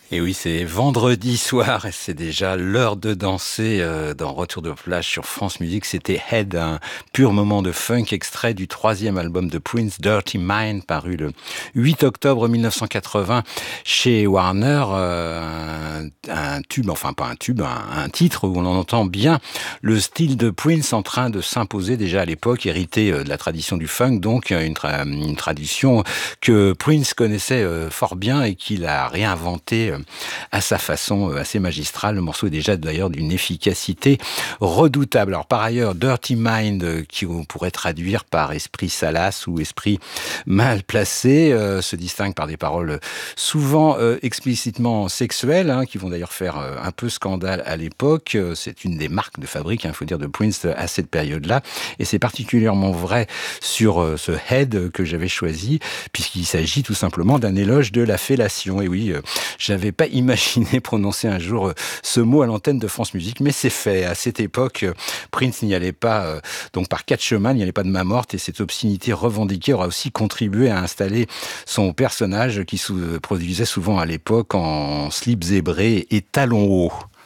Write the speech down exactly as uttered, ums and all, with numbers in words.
Et oui, c'est vendredi soir et c'est déjà l'heure de danser euh, dans Retour de plage sur France Musique. C'était Head, un pur moment de funk extrait du troisième album de Prince, Dirty Mind, paru le huit octobre mille neuf cent quatre-vingts chez Warner. Euh, un, un tube, enfin pas un tube, un, un titre où on en entend bien le style de Prince en train de s'imposer déjà à l'époque, hérité euh, de la tradition du funk, donc une, tra- une tradition que Prince connaissait euh, fort bien et qu'il a réinventé euh, à sa façon euh, assez magistrale. Le morceau est déjà d'ailleurs d'une efficacité redoutable. Alors par ailleurs, Dirty Mind, euh, qui on pourrait traduire par esprit salace ou esprit mal placé, euh, se distingue par des paroles souvent euh, explicitement sexuelles, hein, qui vont d'ailleurs faire euh, un peu scandale à l'époque. Euh, C'est une des marques de fabrique, il hein, faut dire, de Prince à cette période-là. Et c'est particulièrement vrai sur euh, ce Head que j'avais choisi, puisqu'il s'agit tout simplement d'un éloge de la fellation. Et oui, euh, j'avais pas imaginé prononcer un jour euh, ce mot à l'antenne de France Musique, mais c'est fait. À cette époque, euh, Prince n'y allait pas, euh, donc par quatre chemins, il n'y allait pas de main morte, et cette obscénité revendiquée aura aussi contribué à installer son personnage qui se produisait souvent à l'époque en slip zébré et talons hauts.